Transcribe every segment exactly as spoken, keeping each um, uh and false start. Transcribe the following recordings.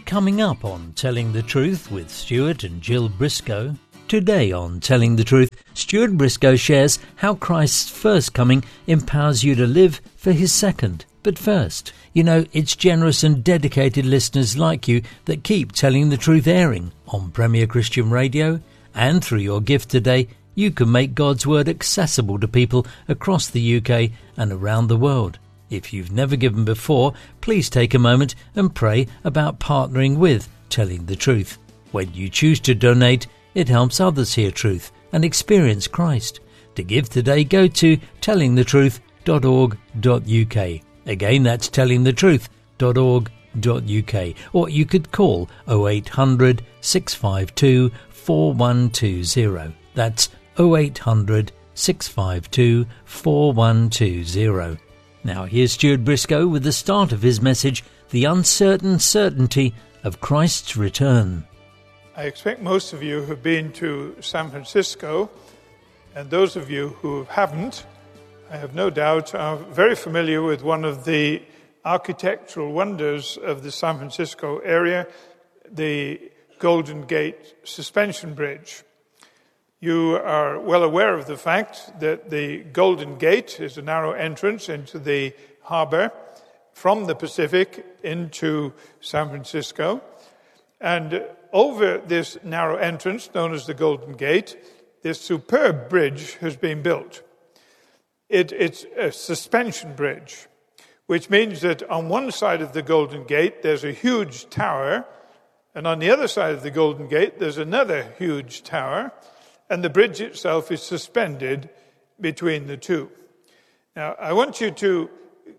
Coming up on Telling the Truth with Stuart and Jill Briscoe. Today on Telling the Truth, Stuart Briscoe shares how Christ's first coming empowers you to live for his second. But first, you know, it's generous and dedicated listeners like you that keep Telling the Truth airing on Premier Christian Radio. And through your gift today, you can make God's Word accessible to people across the U K and around the world. If you've never given before, please take a moment and pray about partnering with Telling the Truth. When you choose to donate, it helps others hear truth and experience Christ. To give today, go to telling the truth dot org dot U K. Again, that's telling the truth dot org dot U K. Or you could call oh eight hundred, six five two, four one two zero. That's oh eight hundred, six five two, four one two zero. Now here's Stuart Briscoe with the start of his message, The Uncertain Certainty of Christ's Return. I expect most of you have been to San Francisco, and those of you who haven't, I have no doubt, are very familiar with one of the architectural wonders of the San Francisco area, the Golden Gate Suspension Bridge. You are well aware of the fact that the Golden Gate is a narrow entrance into the harbor from the Pacific into San Francisco. And over this narrow entrance, known as the Golden Gate, this superb bridge has been built. It, it's a suspension bridge, which means that on one side of the Golden Gate, there's a huge tower, and on the other side of the Golden Gate, there's another huge tower, and the bridge itself is suspended between the two. Now, I want you to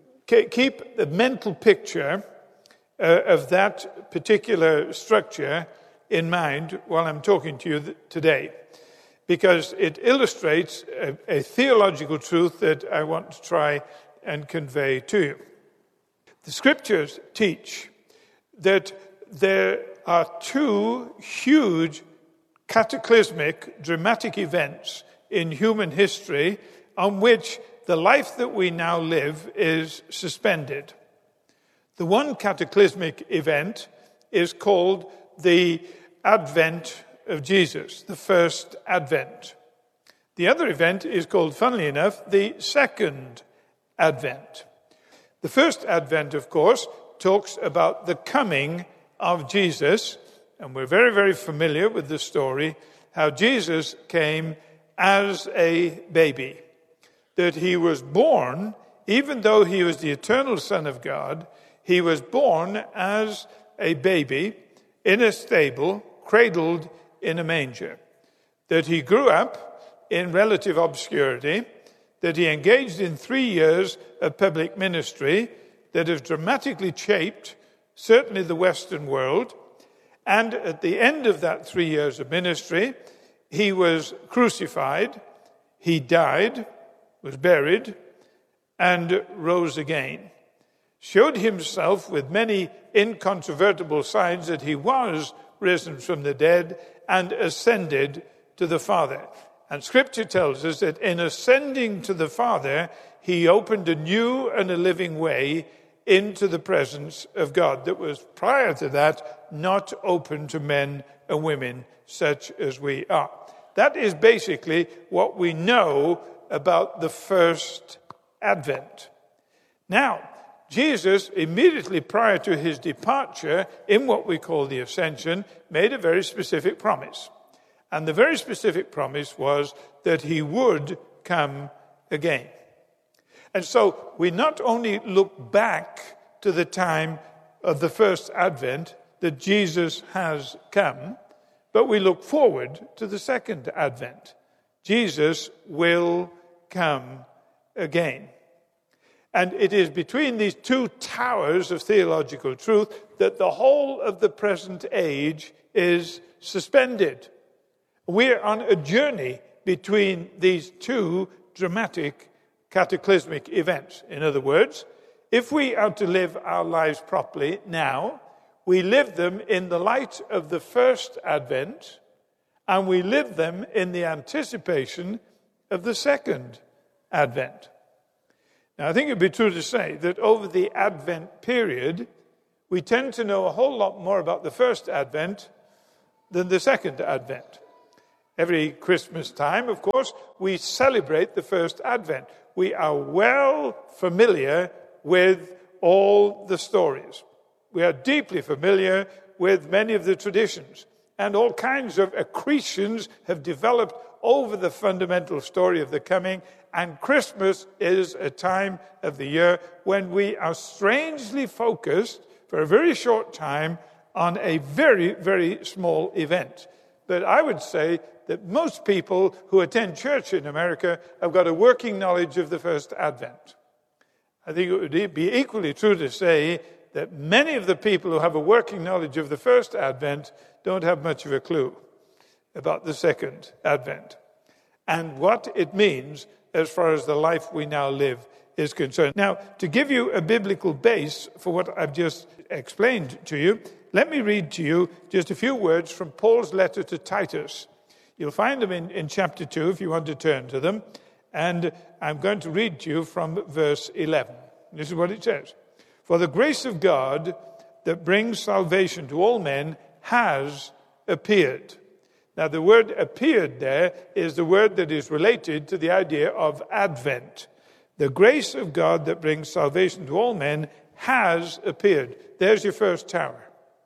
keep the mental picture uh, of that particular structure in mind while I'm talking to you th- today, because it illustrates a, a theological truth that I want to try and convey to you. The scriptures teach that there are two huge cataclysmic, dramatic events in human history on which the life that we now live is suspended. The one cataclysmic event is called the Advent of Jesus, the first Advent. The other event is called, funnily enough, the second Advent. The first Advent, of course, talks about the coming of Jesus. And we're very, very familiar with the story, how Jesus came as a baby. That he was born, even though he was the eternal Son of God, he was born as a baby in a stable, cradled in a manger. That he grew up in relative obscurity, that he engaged in three years of public ministry that have dramatically shaped, certainly the Western world. And at the end of that three years of ministry, he was crucified, he died, was buried, and rose again. Showed himself with many incontrovertible signs that he was risen from the dead and ascended to the Father. And Scripture tells us that in ascending to the Father, he opened a new and a living way into the presence of God that was prior to that not open to men and women such as we are. That is basically what we know about the first Advent. Now, Jesus, immediately prior to his departure, in what we call the Ascension, made a very specific promise. And the very specific promise was that he would come again. And so we not only look back to the time of the first Advent that Jesus has come, but we look forward to the second Advent. Jesus will come again. And it is between these two towers of theological truth that the whole of the present age is suspended. We're on a journey between these two dramatic cataclysmic events. In other words, if we are to live our lives properly now, we live them in the light of the first Advent, and we live them in the anticipation of the second Advent. Now, I think it would be true to say that over the Advent period, we tend to know a whole lot more about the first Advent than the second Advent. Every Christmas time, of course, we celebrate the first Advent. We are well familiar with all the stories. We are deeply familiar with many of the traditions. And all kinds of accretions have developed over the fundamental story of the coming. And Christmas is a time of the year when we are strangely focused for a very short time on a very, very small event. But I would say that most people who attend church in America have got a working knowledge of the first Advent. I think it would be equally true to say that many of the people who have a working knowledge of the first Advent don't have much of a clue about the second Advent and what it means as far as the life we now live is concerned. Now, to give you a biblical base for what I've just explained to you, let me read to you just a few words from Paul's letter to Titus. You'll find them in, in chapter two if you want to turn to them. And I'm going to read to you from verse eleven. This is what it says. For the grace of God that brings salvation to all men has appeared. Now, the word appeared there is the word that is related to the idea of Advent. The grace of God that brings salvation to all men has appeared. There's your first tower.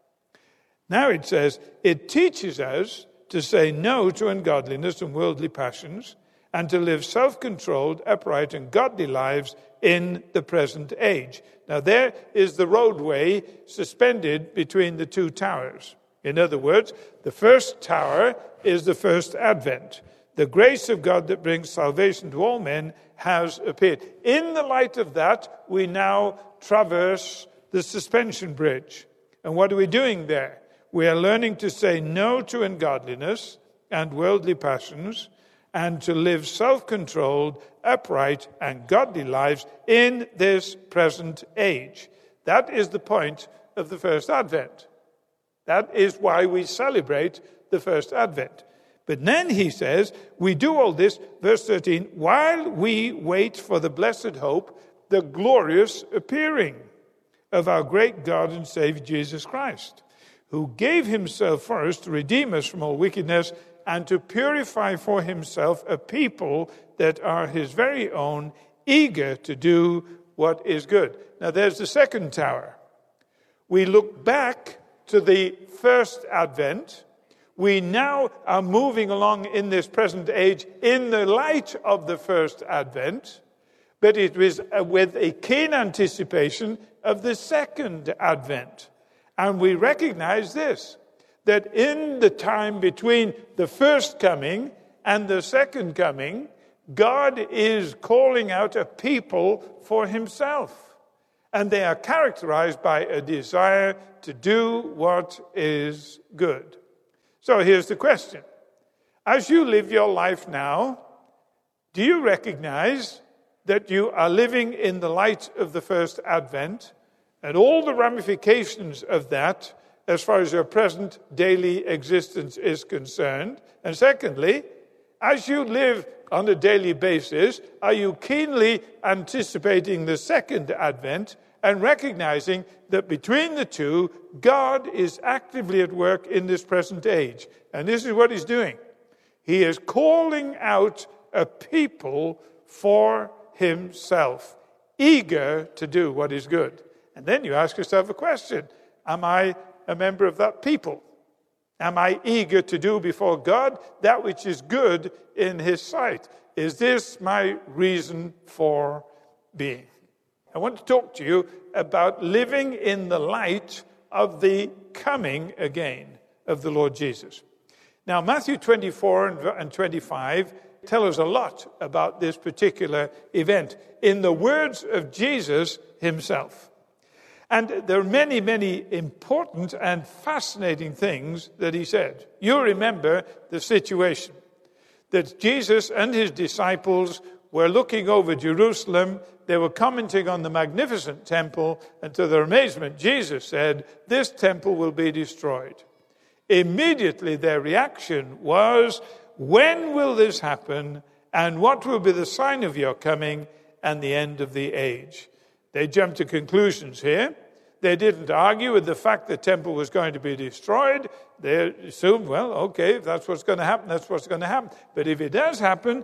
Now it says, it teaches us to say no to ungodliness and worldly passions, and to live self-controlled, upright, and godly lives in the present age. Now there is the roadway suspended between the two towers. In other words, the first tower is the first Advent. The grace of God that brings salvation to all men has appeared. In the light of that, we now traverse the suspension bridge. And what are we doing there? We are learning to say no to ungodliness and worldly passions, and to live self-controlled, upright, and godly lives in this present age. That is the point of the first Advent. That is why we celebrate the first Advent. But then he says, we do all this, verse thirteen, while we wait for the blessed hope, the glorious appearing of our great God and Savior Jesus Christ, who gave himself for us to redeem us from all wickedness and to purify for himself a people that are his very own, eager to do what is good. Now there's the second tower. We look back to the first Advent. We now are moving along in this present age in the light of the first Advent, but it was with a keen anticipation of the second Advent. And we recognize this, that in the time between the first coming and the second coming, God is calling out a people for himself. And they are characterized by a desire to do what is good. So here's the question. As you live your life now, do you recognize that you are living in the light of the first Advent and all the ramifications of that as far as your present daily existence is concerned? And secondly, as you live on a daily basis, are you keenly anticipating the second Advent and recognizing that between the two, God is actively at work in this present age? And this is what he's doing. He is calling out a people for himself, eager to do what is good. And then you ask yourself a question. Am I a member of that people? Am I eager to do before God that which is good in his sight? Is this my reason for being? I want to talk to you about living in the light of the coming again of the Lord Jesus. Now, Matthew twenty-four and twenty-five tell us a lot about this particular event in the words of Jesus himself. And there are many, many important and fascinating things that he said. You remember the situation that Jesus and his disciples were looking over Jerusalem. They were commenting on the magnificent temple, and to their amazement, Jesus said, "This temple will be destroyed." Immediately their reaction was, "When will this happen? And what will be the sign of your coming and the end of the age?" They jumped to conclusions here. They didn't argue with the fact the temple was going to be destroyed. They assumed, well, okay, if that's what's going to happen, that's what's going to happen. But if it does happen,